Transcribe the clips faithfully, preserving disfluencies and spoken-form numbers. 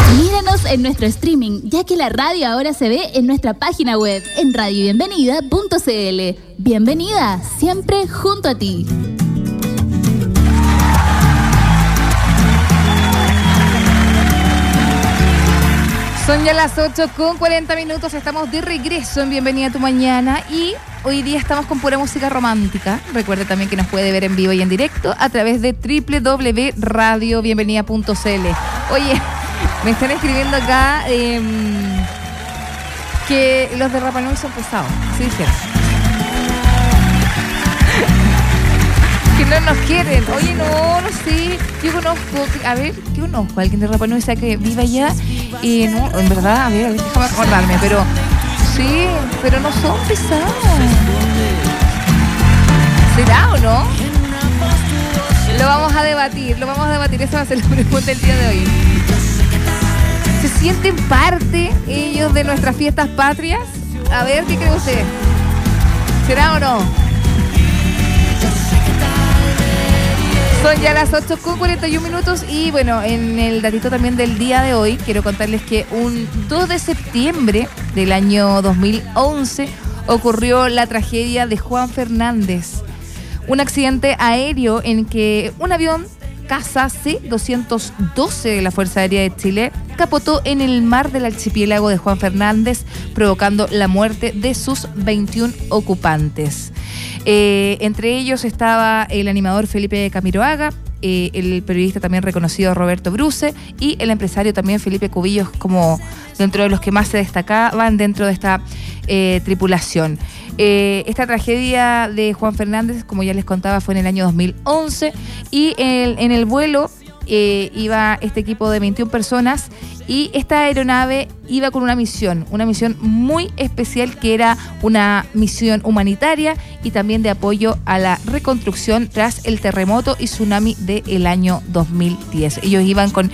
Míranos en nuestro streaming, ya que la radio ahora se ve en nuestra página web, en radio bienvenida punto c l. Bienvenida, siempre junto a ti. Son ya las ocho con cuarenta minutos, estamos de regreso en Bienvenida a tu Mañana y hoy día estamos con pura música romántica. Recuerde también que nos puede ver en vivo y en directo a través de doble u doble u doble u punto radio bienvenida punto c l. Oye, me están escribiendo acá eh, que los de Rapa Nui son pesados, ¿sí dijeron? Que no nos quieren. Oye, no, no sé. Yo conozco, a ver, yo conozco a alguien de Rapa Nui, sea que viva allá. Y no, en verdad, a ver, a ver, déjame acordarme, pero sí, pero no son pesados. ¿Será o no? Lo vamos a debatir, lo vamos a debatir. Esa va a ser la pregunta del día de hoy. ¿Se sienten parte ellos de nuestras fiestas patrias? A ver, ¿qué cree usted? ¿Será o no? Son ya las ocho con cuarenta y un minutos y bueno, en el datito también del día de hoy, quiero contarles que un dos de septiembre del año dos mil once ocurrió la tragedia de Juan Fernández. Un accidente aéreo en que un avión Casa C doscientos doce de la Fuerza Aérea de Chile capotó en el mar del archipiélago de Juan Fernández, provocando la muerte de sus veintiún ocupantes. Eh, entre ellos estaba el animador Felipe Camiroaga, eh, el periodista también reconocido Roberto Bruce y el empresario también Felipe Cubillos, como dentro de los que más se destacaban dentro de esta eh, tripulación. Eh, esta tragedia de Juan Fernández, como ya les contaba, fue en el año dos mil once y el, en el vuelo eh, iba este equipo de veintiún personas y esta aeronave iba con una misión, una misión muy especial que era una misión humanitaria y también de apoyo a la reconstrucción tras el terremoto y tsunami del año dos mil diez. Ellos iban con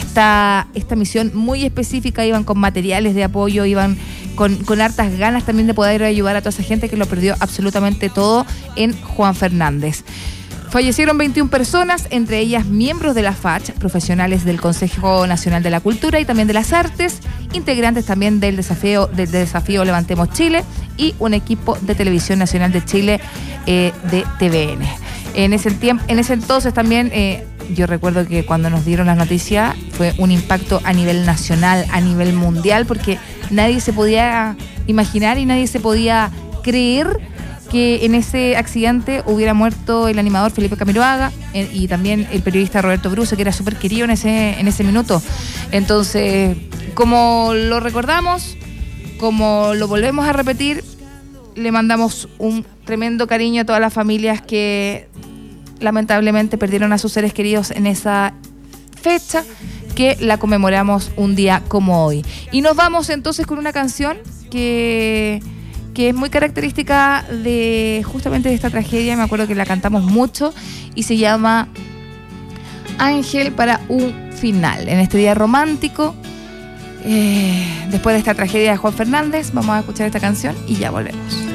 esta, esta misión muy específica, iban con materiales de apoyo, iban con, con hartas ganas también de poder ayudar a toda esa gente que lo perdió absolutamente todo en Juan Fernández. Fallecieron veintiún personas, entre ellas miembros de la F A C H, profesionales del Consejo Nacional de la Cultura y también de las Artes, integrantes también del desafío, del desafío Levantemos Chile y un equipo de Televisión Nacional de Chile eh, de T V N. En ese, tiempo, en ese entonces también, eh, yo recuerdo que cuando nos dieron las noticias fue un impacto a nivel nacional, a nivel mundial, porque nadie se podía imaginar y nadie se podía creer que en ese accidente hubiera muerto el animador Felipe Camiroaga eh, y también el periodista Roberto Bruce, que era súper querido en ese, en ese minuto. Entonces, como lo recordamos, como lo volvemos a repetir, le mandamos un tremendo cariño a todas las familias que lamentablemente perdieron a sus seres queridos en esa fecha, que la conmemoramos un día como hoy. Y nos vamos entonces con una canción que... que es muy característica de justamente de esta tragedia. Me acuerdo que la cantamos mucho y se llama Ángel para un final. En este día romántico, eh, después de esta tragedia de Juan Fernández, vamos a escuchar esta canción y ya volvemos.